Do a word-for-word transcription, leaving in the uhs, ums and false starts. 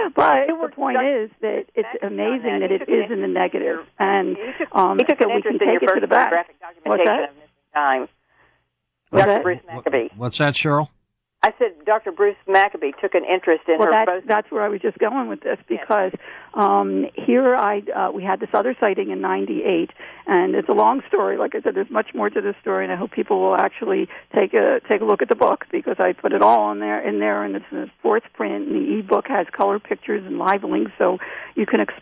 But the point is that it's amazing that it is in the negative, and um, he took so an we can interest in take your it to the first back. photographic What's documentation that? of missing time. What's Doctor that? Bruce Maccabee. What's that, Cheryl? I said Doctor Bruce Maccabee took an interest in well, her that, photos. that's where I was just going with this, because um, here I uh, we had this other sighting in ninety-eight, and it's a long story. Like I said, there's much more to this story, and I hope people will actually take a take a look at the book, because I put it all in there, in there, and it's in the fourth print, and the e-book has color pictures and live links, so you can explore